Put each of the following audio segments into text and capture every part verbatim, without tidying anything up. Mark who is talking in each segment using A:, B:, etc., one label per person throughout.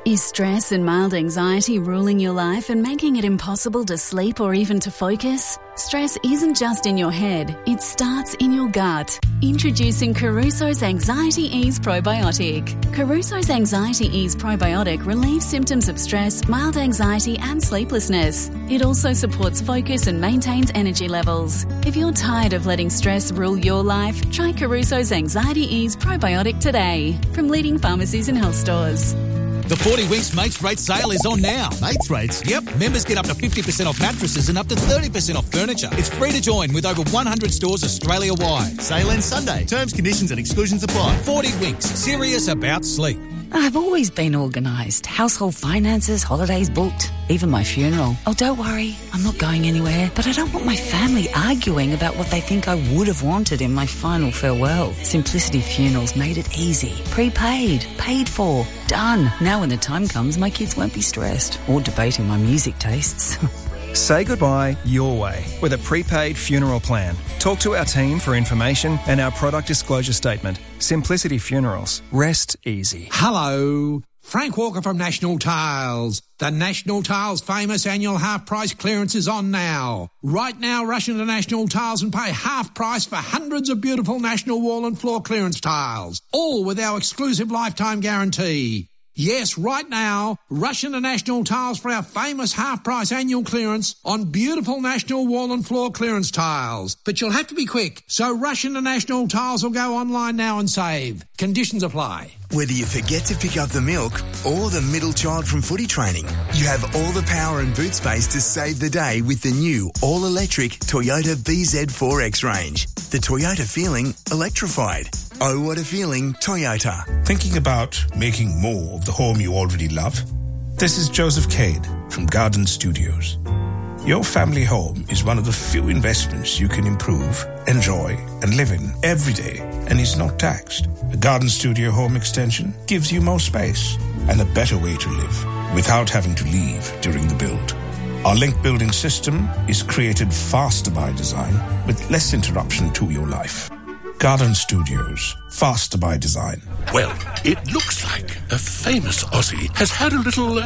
A: Is stress and mild anxiety ruling your life and making it impossible to sleep or even to focus? Stress isn't just in your head, it starts in your gut. Introducing Caruso's Anxiety Ease Probiotic. Caruso's Anxiety Ease Probiotic relieves symptoms of stress, mild anxiety and sleeplessness. It also supports focus and maintains energy levels. If you're tired of letting stress rule your life, try Caruso's Anxiety Ease Probiotic today from leading pharmacies and health stores.
B: The forty Winks Mates Rate sale is on now.
C: Mates Rates?
B: Yep, members get up to fifty percent off mattresses and up to thirty percent off furniture. It's free to join with over one hundred stores Australia-wide.
C: Sale ends Sunday. Terms, conditions and exclusions apply.
B: forty Winks, serious about sleep.
D: I've always been organised. Household finances, holidays booked, even my funeral. Oh, don't worry, I'm not going anywhere. But I don't want my family arguing about what they think I would have wanted in my final farewell. Simplicity Funerals made it easy. Prepaid, paid for, done. Now when the time comes, my kids won't be stressed or debating my music tastes.
E: Say goodbye your way with a prepaid funeral plan. Talk to our team for information and our product disclosure statement. Simplicity Funerals. Rest easy.
F: Hello. Frank Walker from National Tiles. The National Tiles famous annual half-price clearance is on now. Right now, rush into National Tiles and pay half price for hundreds of beautiful National wall and floor clearance tiles, all with our exclusive lifetime guarantee. Yes, right now, rush into National Tiles for our famous half-price annual clearance on beautiful National wall and floor clearance tiles. But you'll have to be quick, so rush into National Tiles or go online now and save. Conditions apply.
G: Whether you forget to pick up the milk or the middle child from footy training, you have all the power and boot space to save the day with the new all-electric Toyota B Z four X range. The Toyota feeling electrified. Oh, what a feeling, Toyota.
H: Thinking about making more of the home you already love? This is Joseph Cade from Garden Studios. Your family home is one of the few investments you can improve, enjoy, and live in every day, and is not taxed. A Garden Studio home extension gives you more space and a better way to live without having to leave during the build. Our link building system is created faster by design with less interruption to your life. Garden Studios, faster by design.
I: Well, it looks like a famous Aussie has had a little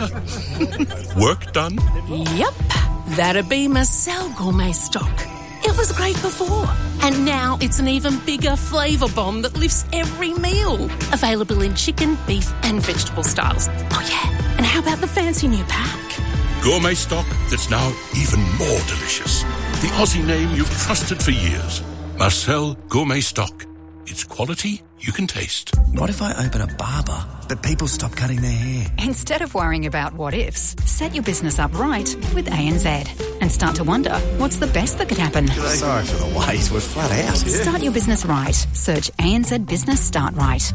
I: uh, work done.
J: Yep, that'd be Marcel Gourmet Stock. It was great before, and now it's an even bigger flavour bomb that lifts every meal. Available in chicken, beef and vegetable styles. Oh yeah, and how about the fancy new pack?
I: Gourmet Stock that's now even more delicious. The Aussie name you've trusted for years. Marcel Gourmet Stock. It's quality you can taste.
K: What if I open a barber, but people stop cutting their hair?
L: Instead of worrying about what ifs, set your business up right with A N Z and start to wonder what's the best that could happen.
K: Sorry for the wait, we're flat out.
L: Start your business right. Search A N Z Business Start Right.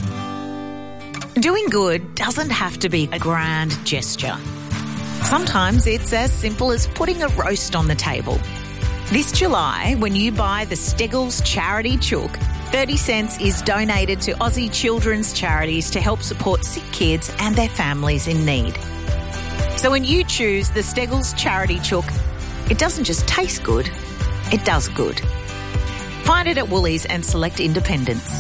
M: Doing good doesn't have to be a grand gesture. Sometimes it's as simple as putting a roast on the table. This July, when you buy the Steggles Charity Chook, thirty cents is donated to Aussie children's charities to help support sick kids and their families in need. So when you choose the Steggles Charity Chook, it doesn't just taste good, it does good. Find it at Woolies and select independents.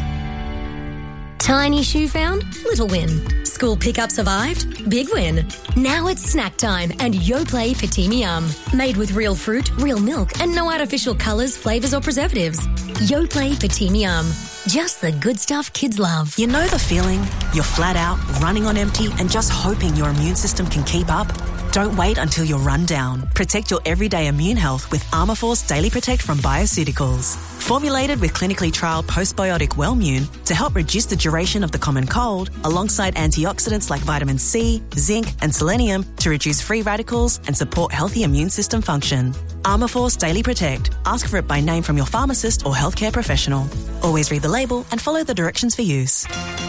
N: Tiny shoe found? Little win. School pickup survived? Big win. Now it's snack time and Yoplait Petit Yum. Made with real fruit, real milk and no artificial colours, flavours or preservatives. Yoplait Petit Yum. Just the good stuff kids love.
O: You know the feeling? You're flat out, running on empty and just hoping your immune system can keep up? Don't wait until you're run down. Protect your everyday immune health with Armourforce Daily Protect from Bioceuticals. Formulated with clinically trialled postbiotic Wellmune to help reduce the duration of the common cold, alongside antioxidants like vitamin C, zinc and selenium to reduce free radicals and support healthy immune system function. Armourforce Daily Protect. Ask for it by name from your pharmacist or healthcare professional. Always read the label and follow the directions for use.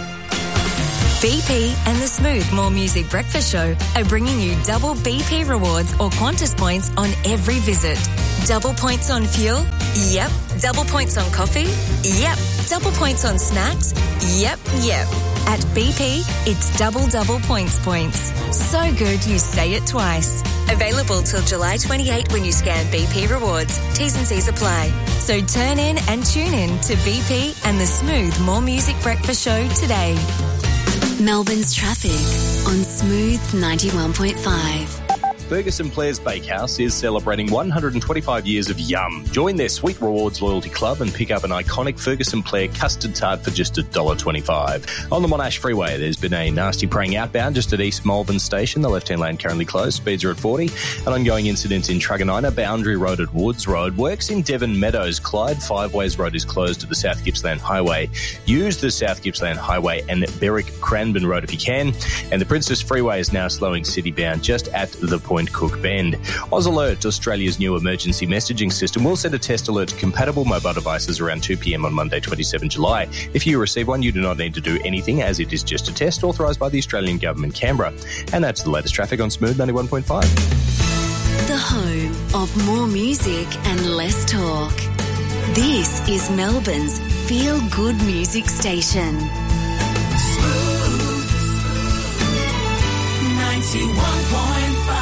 N: B P and the Smooth More Music Breakfast Show are bringing you double B P rewards or Qantas points on every visit. Double points on fuel? Yep. Double points on coffee? Yep. Double points on snacks? Yep, yep. At B P, it's double double points points. So good you say it twice. Available till July twenty-eighth when you scan B P Rewards. T's and C's apply. So turn in and tune in to B P and the Smooth More Music Breakfast Show today.
P: Melbourne's traffic.
A: on Smooth ninety-one point five.
P: Ferguson Players Bakehouse is celebrating one hundred twenty-five years of yum. Join their Sweet Rewards loyalty club and pick up an iconic Ferguson Player custard tart for just one dollar twenty-five. On the Monash Freeway, there's been a nasty praying outbound just at East Malvern Station. The left-hand lane currently closed. Speeds are at forty. An ongoing incident in Truganina, Boundary Road at Woods Road. Works in Devon Meadows. Clyde Five Ways Road is closed to the South Gippsland Highway. Use the South Gippsland Highway and Berwick Cranbourne Road if you can. And the Princess Freeway is now slowing city-bound just at the point Cook Bend. Oz Alert, Australia's new emergency messaging system, will send a test alert to compatible mobile devices around two p.m. on Monday, the twenty-seventh of July. If you receive one, you do not need to do anything, as it is just a test authorised by the Australian Government, Canberra. And that's the latest traffic on Smooth ninety-one point five.
A: The home of more music and less talk. This is Melbourne's feel-good music station.
Q: Smooth ninety-one point five.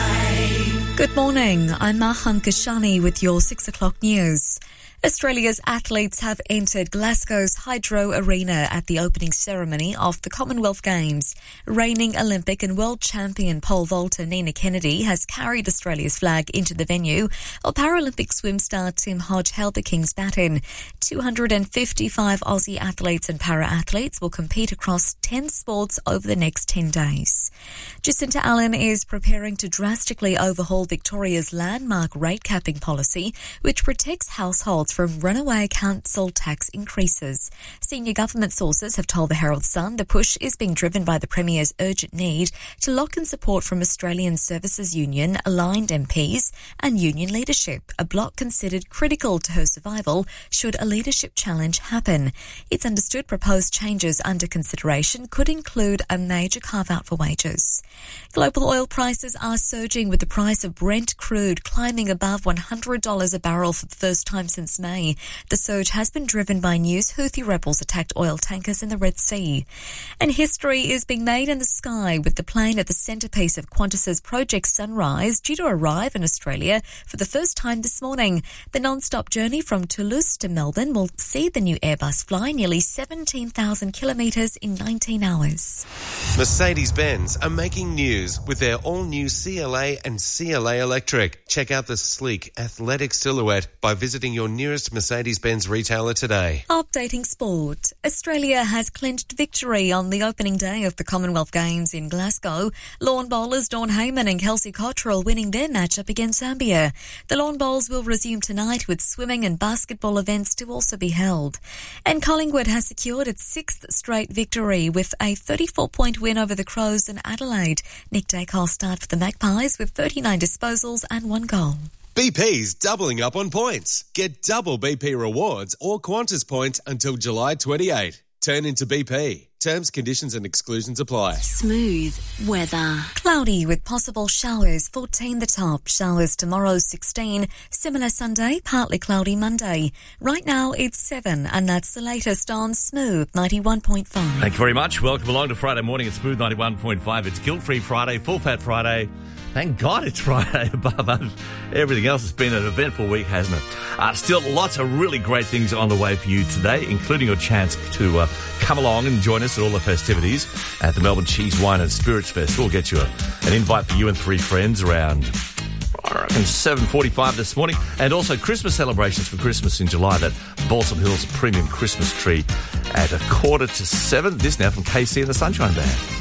R: Good morning, I'm Mahan Kashani with your six o'clock news. Australia's athletes have entered Glasgow's Hydro Arena at the opening ceremony of the Commonwealth Games. Reigning Olympic and world champion pole vaulter Nina Kennedy has carried Australia's flag into the venue, while Paralympic swim star Tim Hodge held the King's baton. two hundred fifty-five Aussie athletes and para-athletes will compete across ten sports over the next ten days. Jacinta Allen is preparing to drastically overhaul Victoria's landmark rate capping policy, which protects households from runaway council tax increases. Senior government sources have told the Herald Sun the push is being driven by the Premier's urgent need to lock in support from Australian Services Union, aligned M Ps and union leadership, a bloc considered critical to her survival should a leadership challenge happen. It's understood proposed changes under consideration could include a major carve-out for wages. Global oil prices are surging, with the price of Brent crude climbing above one hundred dollars a barrel for the first time since May. The surge has been driven by news Houthi rebels attacked oil tankers in the Red Sea. And history is being made in the sky, with the plane at the centrepiece of Qantas's Project Sunrise due to arrive in Australia for the first time this morning. The non-stop journey from Toulouse to Melbourne will see the new Airbus fly nearly seventeen thousand kilometres in nineteen hours.
S: Mercedes-Benz are making news with their all-new C L A and C L A Electric. Check out the sleek, athletic silhouette by visiting your nearest Mercedes-Benz retailer today.
R: Updating sport. Australia has clinched victory on the opening day of the Commonwealth Games in Glasgow. Lawn bowlers Dawn Heyman and Kelsey Cottrell winning their matchup against Zambia. The lawn bowls will resume tonight, with swimming and basketball events to also be held. And Collingwood has secured its sixth straight victory with a thirty-four point win over the Crows in Adelaide. Nick Dacos started for the Magpies with thirty-nine disposals and one goal.
S: B P's doubling up on points. Get double B P rewards or Qantas points until July twenty-eighth. Turn into B P. Terms, conditions and exclusions apply.
A: Smooth weather.
R: Cloudy with possible showers, fourteen the top. Showers tomorrow, sixteen. Similar Sunday, partly cloudy Monday. Right now it's seven, and that's the latest on Smooth ninety-one point five.
T: Thank you very much. Welcome along to Friday morning at Smooth ninety-one point five. It's guilt-free Friday, full fat Friday. Thank God it's Friday above everything else. It's been an eventful week, hasn't it? Uh, still, lots of really great things on the way for you today, including your chance to uh, come along and join us at all the festivities at the Melbourne Cheese, Wine and Spirits Festival. We'll get you a, an invite for you and three friends around, I reckon, seven forty-five this morning. And also Christmas celebrations for Christmas in July, that Balsam Hills Premium Christmas tree at a quarter to seven. This now from K C and the Sunshine Band.